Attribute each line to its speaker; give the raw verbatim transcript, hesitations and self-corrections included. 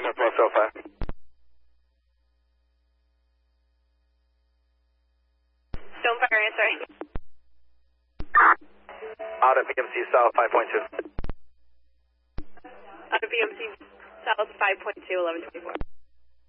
Speaker 1: Northwest oh five.
Speaker 2: Stonefire answering.
Speaker 1: Out at B M C South five point two.
Speaker 2: Out of B M C South five point two, eleven twenty-four.